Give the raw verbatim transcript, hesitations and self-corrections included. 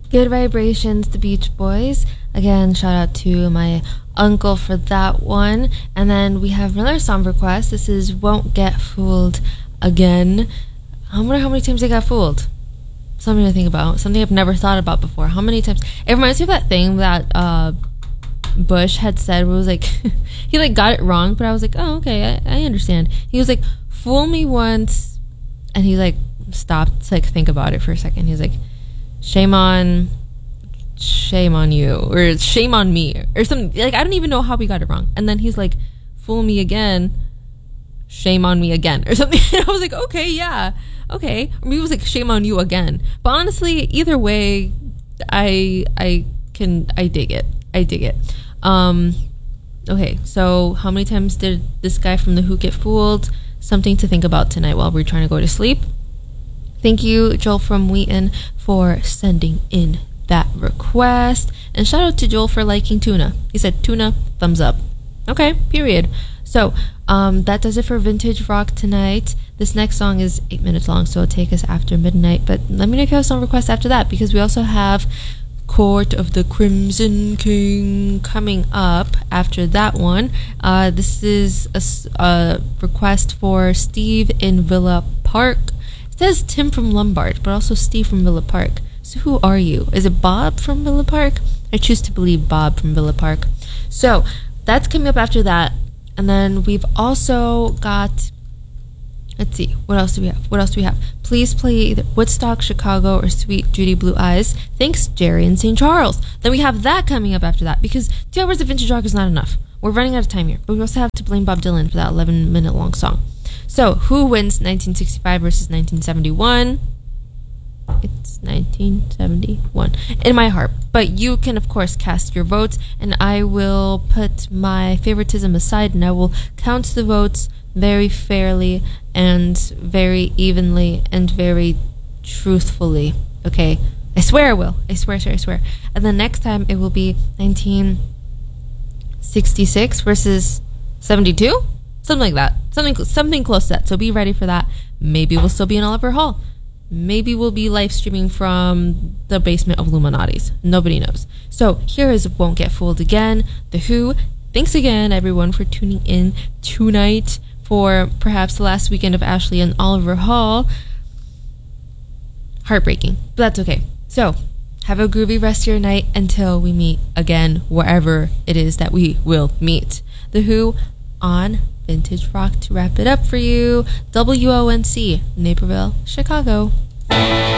Good Vibrations, the Beach Boys. Again, shout out to my uncle for that one. And then we have another song request. This is Won't Get Fooled Again. I wonder how many times I got fooled. Something to think about. Something I've never thought about before. How many times? It reminds me of that thing that uh, Bush had said where it was like, he like got it wrong, but I was like, oh, okay, I, I understand. He was like, fool me once, and he like stopped to like think about it for a second. He was like, shame on shame on you, or shame on me, or something. Like, I don't even know how we got it wrong. And then he's like, fool me again, shame on me again, or something. And I was like, okay, yeah, okay. Or maybe it was like, shame on you again. But honestly, either way, I I can I dig it. I dig it. Um okay, so how many times did this guy from The Who get fooled? Something to think about tonight while we're trying to go to sleep. Thank you, Joel from Wheaton, for sending in that request. And shout out to Joel for liking tuna. He said, tuna, thumbs up. Okay, period. So, um, that does it for Vintage Rock tonight. This next song is eight minutes long, so it'll take us after midnight. But let me know if you have some requests after that, because we also have Court of the Crimson King coming up after that one. Uh, this is a, a request for Steve in Villa Park. It says Tim from Lombard, but also Steve from Villa Park. So who are you? Is it Bob from Villa Park? I choose to believe Bob from Villa Park. So that's coming up after that. And then we've also got, let's see, what else do we have? What else do we have? Please play either Woodstock, Chicago, or Sweet Judy Blue Eyes. Thanks, Jerry in Saint Charles. Then we have that coming up after that, because two hours of Vintage Rock is not enough. We're running out of time here. But we also have to blame Bob Dylan for that eleven minute long song. So, who wins nineteen sixty-five versus nineteen seventy-one? It's nineteen seventy-one in my heart. But you can, of course, cast your votes, and I will put my favoritism aside, and I will count the votes very fairly and very evenly and very truthfully. Okay? I swear I will. I swear, I swear, I swear. And then next time it will be nineteen sixty-six versus seventy-two? Something like that. Something something close to that. So be ready for that. Maybe we'll still be in Oliver Hall. Maybe we'll be live streaming from the basement of Illuminati's. Nobody knows. So here is Won't Get Fooled Again, The Who. Thanks again, everyone, for tuning in tonight for perhaps the last weekend of Ashley and Oliver Hall. Heartbreaking, but that's okay. So have a groovy rest of your night until we meet again, wherever it is that we will meet. The Who on Vintage Rock to wrap it up for you. W O N C, Naperville, Chicago.